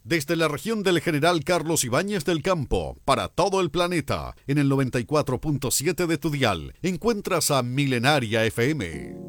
Desde la región del General Carlos Ibáñez del Campo, para todo el planeta, en el 94.7 de tu dial, encuentras a Milenaria FM.